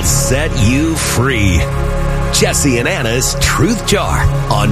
will set you free. Jesse and Anna's Truth Jar on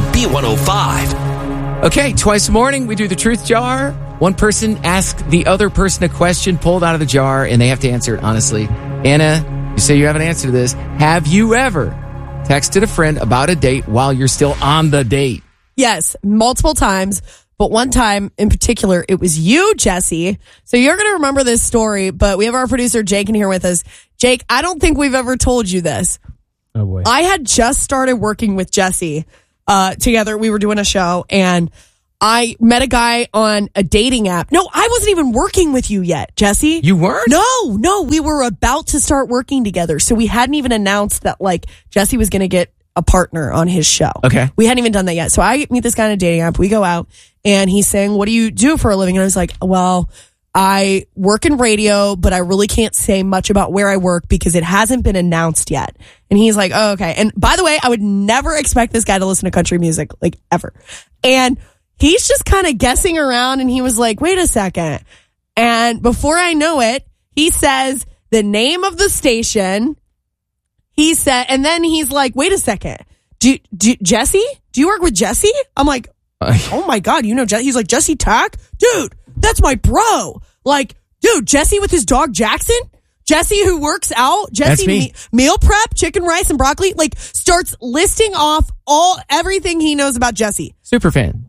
B105. Okay, twice a morning we do the Truth Jar. One person asks the other person a question pulled out of the jar, and they have to answer it honestly. Anna, you say you have an answer to this. Have you ever texted a friend about a date while you're still on the date? Yes, multiple times. But one time in particular, it was you, Jesse. So you're going to remember this story, but we have our producer, Jake, in here with us. Jake, I don't think we've ever told you this. Oh, boy. I had just started working with Jesse together. We were doing a show, and I met a guy on a dating app. No, I wasn't even working with you yet, Jesse. You weren't? No, we were about to start working together. So we hadn't even announced that, like, Jesse was going to get a partner on his show. Okay. We hadn't even done that yet. So I meet this guy on a dating app. We go out, and he's saying, what do you do for a living? And I was like, well, I work in radio, but I really can't say much about where I work because it hasn't been announced yet. And he's like, oh, okay. And by the way, I would never expect this guy to listen to country music, like, ever. And he's just kind of guessing around, and he was like, wait a second. And before I know it, he says the name of the station. He said, and then he's like, wait a second. Jesse? Do you work with Jesse? I'm like, oh my God, you know Jesse? He's like, Jesse Tack? Dude, that's my bro. Like, dude, Jesse with his dog Jackson? Jesse who works out? Jesse meal prep, chicken, rice, and broccoli? Like, starts listing off everything he knows about Jesse. Super fan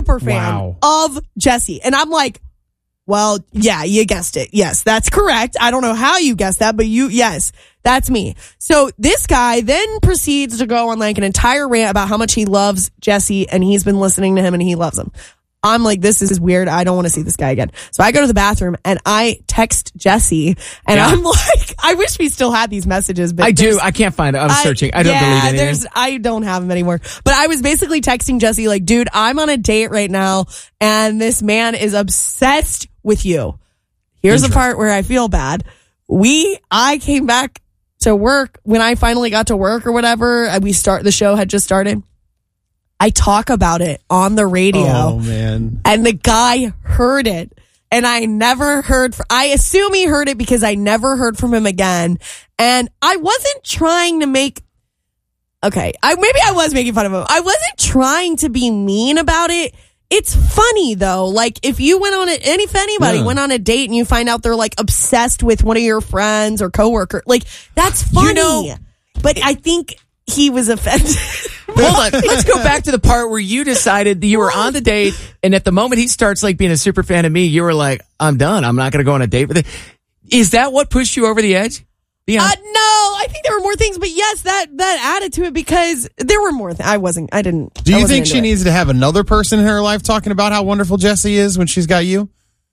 of Jesse. And I'm like, well, yeah, you guessed it. Yes, that's correct. I don't know how you guessed that, but yes, that's me. So this guy then proceeds to go on like an entire rant about how much he loves Jesse, and he's been listening to him and he loves him. I'm like, this is weird. I don't want to see this guy again. So I go to the bathroom and I text Jesse, and I'm like, I wish we still had these messages. But I do. I can't find it. I'm searching. I don't delete anything. I don't have them anymore. But I was basically texting Jesse like, dude, I'm on a date right now, and this man is obsessed with you. Here's the part where I feel bad. I came back to work when I finally got to work or whatever. The show had just started. I talk about it on the radio. Oh, man. And the guy heard it. And I never heard I assume he heard it because I never heard from him again. And I wasn't trying to maybe I was making fun of him. I wasn't trying to be mean about it. It's funny though. Like, if you went on if anybody went on a date and you find out they're like obsessed with one of your friends or coworker, like, that's funny. But I think he was offended. Hold on. Let's go back to the part where you decided that you were on the date, and at the moment he starts like being a super fan of me, you were like, I'm done. I'm not going to go on a date with him. Is that what pushed you over the edge? No, I think there were more things, but yes, that added to it because there were more things. Do you think she needs to have another person in her life talking about how wonderful Jesse is when she's got you?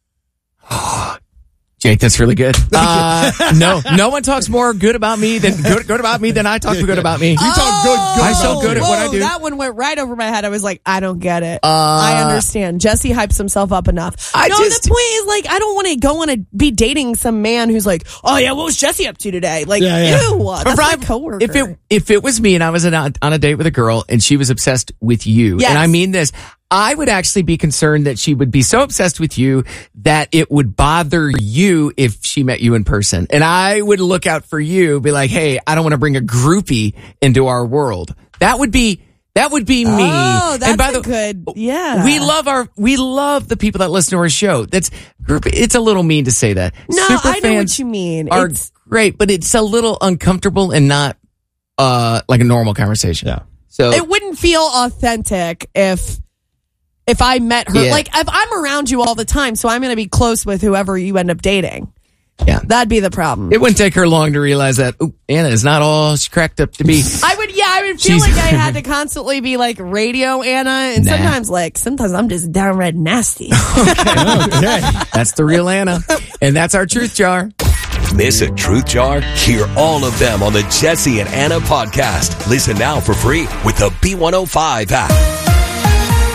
Jake, that's really good. No one talks more good about me than good about me than I talk good about me. You talk good I'm so good at what I do. That one went right over my head. I was like, I don't get it. I understand. Jesse hypes himself up enough. The point is, like, I don't want to go on be dating some man who's like, oh yeah, what was Jesse up to today? Like, ew, that's my coworker. If it was me and I was on a date with a girl and she was obsessed with you, and I mean this, I would actually be concerned that she would be so obsessed with you that it would bother you if she met you in person. And I would look out for you, be like, hey, I don't want to bring a groupie into our world. That would be me. Oh, that's and by good. Yeah. We love the people that listen to our show. That's groupie. It's a little mean to say that. No, Super I know what you mean. It's great, but it's a little uncomfortable and not like a normal conversation. Yeah. So it wouldn't feel authentic if I met her. Like, if I'm around you all the time, so I'm going to be close with whoever you end up dating. Yeah. That'd be the problem. It wouldn't take her long to realize that Anna is not all she's cracked up to be. I would feel like I had to constantly be like radio Anna, and sometimes I'm just downright nasty. Okay. That's the real Anna. And that's our Truth Jar. Miss a Truth Jar? Hear all of them on the Jesse and Anna podcast. Listen now for free with the B105 app.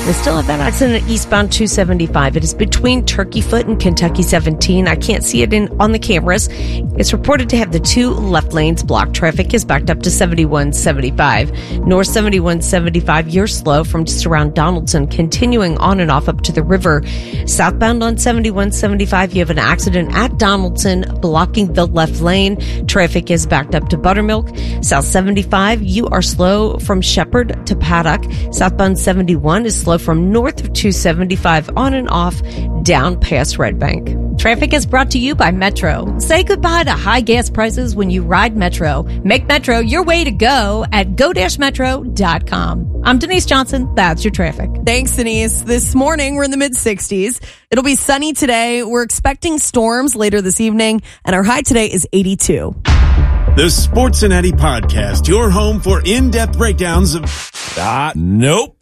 I still have that accident eastbound 275. It is between Turkey Foot and Kentucky 17. I can't see it on the cameras. It's reported to have the two left lanes blocked. Traffic is backed up to 7175. North 7175, you're slow from just around Donaldson, continuing on and off up to the river. Southbound on 7175, you have an accident at Donaldson, blocking the left lane. Traffic is backed up to Buttermilk. South 75, you are slow from Shepherd to Paddock. Southbound 71 is slow from north of 275 on and off down past Red Bank. Traffic is brought to you by Metro. Say goodbye to high gas prices when you ride Metro. Make Metro your way to go at go-metro.com. I'm Denise Johnson. That's your traffic. Thanks, Denise. This morning, we're in the mid-60s. It'll be sunny today. We're expecting storms later this evening, and our high today is 82. The Sports and Eddie Podcast, your home for in-depth breakdowns of... Nope.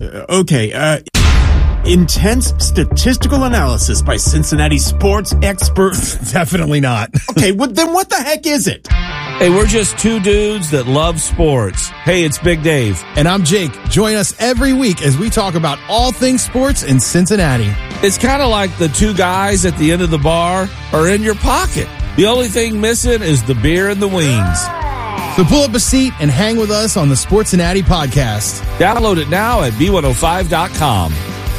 Intense statistical analysis by Cincinnati sports experts. Definitely not. Okay, well, then what the heck is it? Hey, we're just two dudes that love sports. Hey, it's Big Dave. And I'm Jake. Join us every week as we talk about all things sports in Cincinnati. It's kind of like the two guys at the end of the bar are in your pocket. The only thing missing is the beer and the wings. So pull up a seat and hang with us on the Sports and Addy podcast. Download it now at B105.com.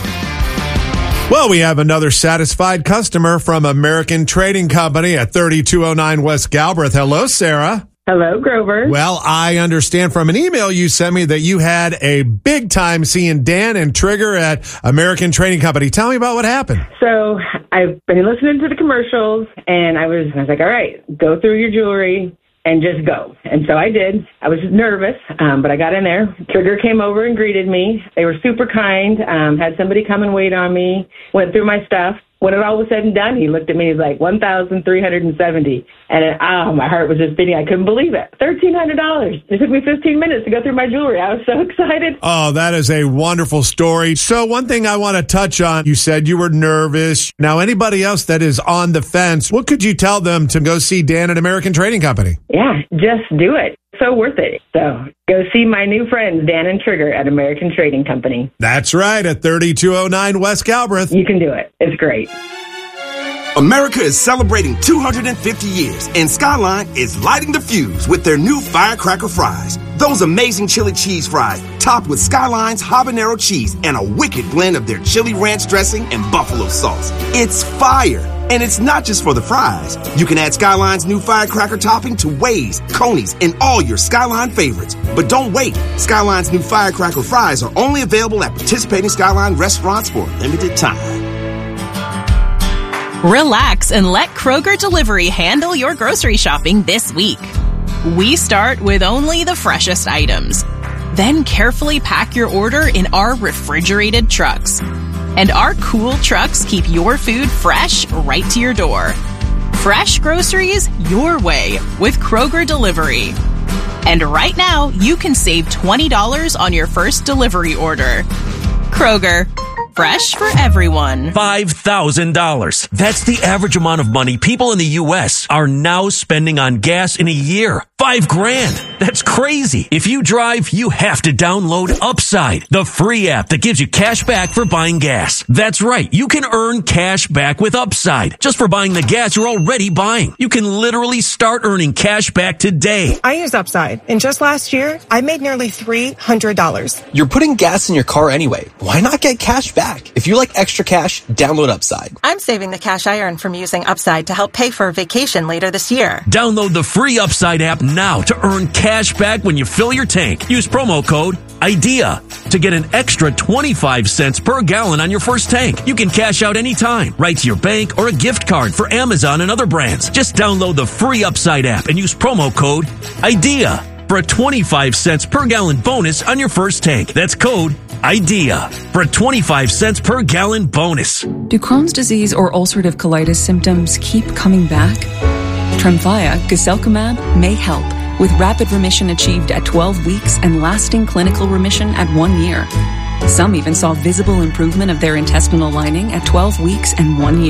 Well, we have another satisfied customer from American Trading Company at 3209 West Galbraith. Hello, Sarah. Hello, Grover. Well, I understand from an email you sent me that you had a big time seeing Dan and Trigger at American Trading Company. Tell me about what happened. So I've been listening to the commercials, and I was like, all right, go through your jewelry and just go. And so I did. I was nervous, but I got in there. Trigger came over and greeted me. They were super kind, had somebody come and wait on me, went through my stuff. When it all was said and done, he looked at me, he's like, $1,370. And my heart was just beating. I couldn't believe it. $1,300. It took me 15 minutes to go through my jewelry. I was so excited. Oh, that is a wonderful story. So one thing I want to touch on, you said you were nervous. Now, anybody else that is on the fence, what could you tell them to go see Dan at American Trading Company? Yeah, just do it. So worth it. So go see my new friends, Dan and Trigger at American Trading Company. That's right, at 3209 West Galbraith. You can do it. It's great. America is celebrating 250 years, and Skyline is lighting the fuse with their new firecracker fries. Those amazing chili cheese fries, topped with Skyline's habanero cheese and a wicked blend of their chili ranch dressing and buffalo sauce. It's fire, and it's not just for the fries. You can add Skyline's new firecracker topping to Waze, Coney's, and all your Skyline favorites. But don't wait. Skyline's new firecracker fries are only available at participating Skyline restaurants for a limited time. Relax and let Kroger Delivery handle your grocery shopping this week. We start with only the freshest items, then carefully pack your order in our refrigerated trucks. And our cool trucks keep your food fresh right to your door. Fresh groceries your way with Kroger Delivery. And right now, you can save $20 on your first delivery order. Kroger. Fresh for everyone. $5,000. That's the average amount of money people in the U.S. are now spending on gas in a year. $5,000. That's crazy. If you drive, you have to download Upside, the free app that gives you cash back for buying gas. That's right. You can earn cash back with Upside just for buying the gas you're already buying. You can literally start earning cash back today. I use Upside, and just last year, I made nearly $300. You're putting gas in your car anyway. Why not get cash back? If you like extra cash, download Upside. I'm saving the cash I earn from using Upside to help pay for a vacation later this year. Download the free Upside app now to earn cash back when you fill your tank. Use promo code IDEA to get an extra 25 cents per gallon on your first tank. You can cash out anytime, right to your bank or a gift card for Amazon and other brands. Just download the free Upside app and use promo code IDEA for a 25 cents per gallon bonus on your first tank. That's code IDEA for a 25 cents per gallon bonus. Do Crohn's disease or ulcerative colitis symptoms keep coming back? Tremfya, guselkumab, may help, with rapid remission achieved at 12 weeks and lasting clinical remission at 1 year. Some even saw visible improvement of their intestinal lining at 12 weeks and 1 year.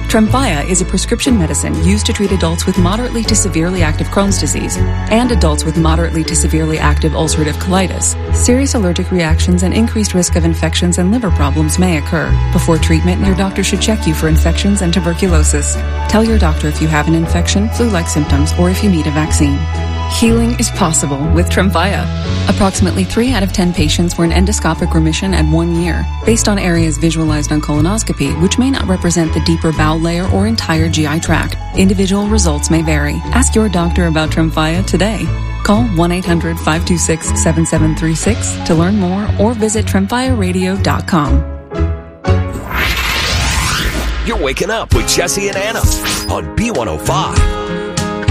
Tremfya is a prescription medicine used to treat adults with moderately to severely active Crohn's disease and adults with moderately to severely active ulcerative colitis. Serious allergic reactions and increased risk of infections and liver problems may occur. Before treatment, your doctor should check you for infections and tuberculosis. Tell your doctor if you have an infection, flu-like symptoms, or if you need a vaccine. Healing is possible with Tremfya. Approximately 3 out of 10 patients were in endoscopic remission at 1 year, based on areas visualized on colonoscopy, which may not represent the deeper bowel layer or entire GI tract. Individual results may vary. Ask your doctor about Tremfya today. Call 1-800-526-7736 to learn more or visit TremfyaRadio.com. You're waking up with Jesse and Anna on B105.